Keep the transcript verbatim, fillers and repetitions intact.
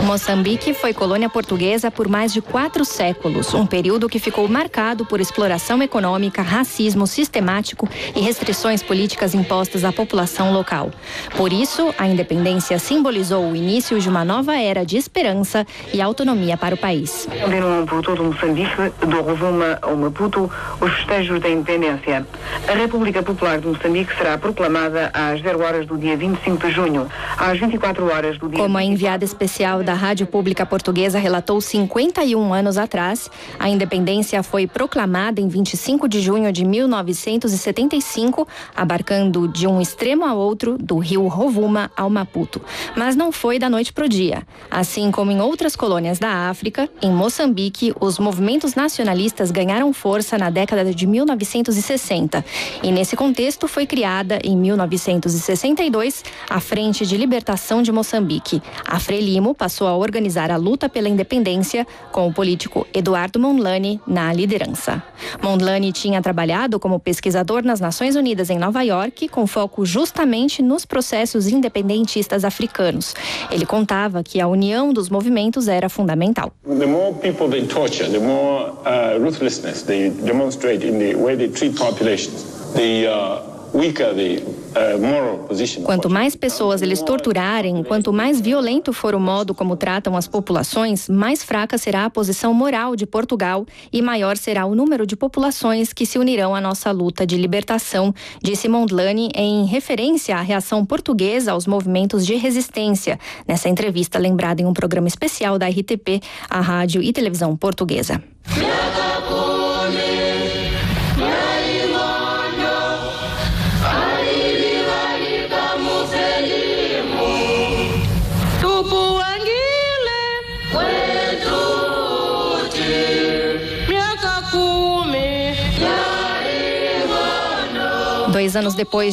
Moçambique foi colônia portuguesa por mais de quatro séculos, um período que ficou marcado por exploração econômica, racismo sistemático e restrições políticas impostas à população local. Por isso, a independência simbolizou o início de uma nova era de esperança e autonomia para o país. Continuam por todo Moçambique, do Rovuma ao Maputo, os festejos da independência. A República Popular de Moçambique será proclamada às zero horas do dia vinte e cinco de junho, às vinte e quatro horas do dia... Como a enviada especial da Rádio Pública Portuguesa relatou cinquenta e um anos atrás, a independência foi proclamada em vinte e cinco de junho de mil novecentos e setenta e cinco, abarcando de um extremo ao outro, do rio Rovuma ao Maputo. Mas não foi da noite para o dia. Assim como em outras colônias da África, em Moçambique, os movimentos nacionalistas ganharam força na década de mil novecentos e sessenta. E nesse contexto foi criada, em mil novecentos e sessenta e dois, a Frente de Libertação de Moçambique. A Frelimo passou a organizar a luta pela independência, com o político Eduardo Mondlane na liderança. Mondlane tinha trabalhado como pesquisador nas Nações Unidas em Nova York, com foco justamente nos processos independentistas africanos. Ele contava que a união dos movimentos era fundamental. The more people they torture, the more uh, ruthlessness they demonstrate in the way they treat populations, the uh, weaker the uh, moral position. Quanto mais pessoas eles torturarem, quanto mais violento for o modo como tratam as populações, mais fraca será a posição moral de Portugal e maior será o número de populações que se unirão à nossa luta de libertação, disse Mondlane em referência à reação portuguesa aos movimentos de resistência, nessa entrevista lembrada em um programa especial da R T P, a rádio e televisão portuguesa. Dois anos depois